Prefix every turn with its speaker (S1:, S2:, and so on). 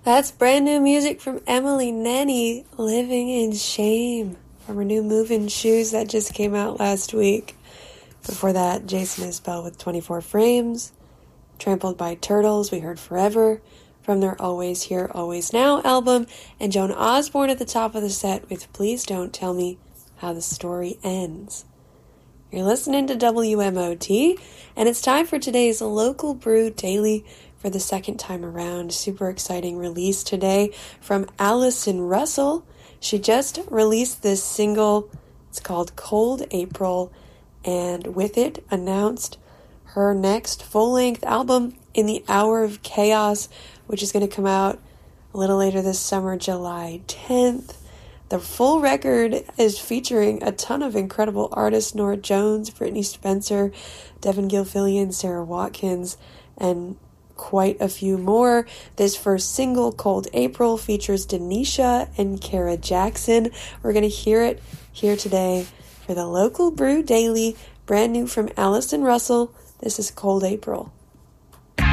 S1: That's brand new music from Emily Nenny, Living in Shame, from her new Movin' Shoes that just came out last week. Before that, Jason Isbell with 24 Frames. Trampled by Turtles, we heard Forever from their Always Here, Always Now album. And Joan Osborne at the top of the set with Please Don't Tell Me How the Story Ends. You're listening to WMOT, and it's time for today's Local Brew Daily for the second time around. Super exciting release today from Allison Russell. She just released this single. It's called Cold April, and with it announced her next full-length album, In the Hour of Chaos, which is going to come out a little later this summer, July 10th. The full record is featuring a ton of incredible artists: Norah Jones, Brittany Spencer, Devin Gilfillian, Sarah Watkins, and quite a few more. This first single, Cold April, features Denisha and Kara Jackson. We're going to hear it here today for the Local Brew Daily, brand new from Allison Russell. This is Cold April.